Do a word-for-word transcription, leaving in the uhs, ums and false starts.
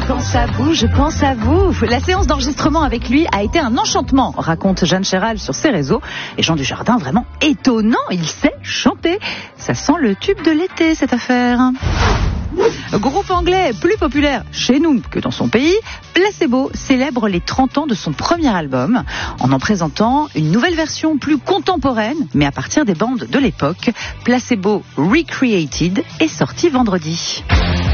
pense à vous, je pense à vous. La séance d'enregistrement avec lui a été un enchantement, raconte Jeanne Chéral sur ses réseaux. Et Jean Dujardin, vraiment étonnant, il sait chanter. Ça sent le tube de l'été, cette affaire. Groupe anglais plus populaire chez nous que dans son pays, Placebo célèbre les trente ans de son premier album en en présentant une nouvelle version plus contemporaine, mais à partir des bandes de l'époque. Placebo Recreated est sorti vendredi.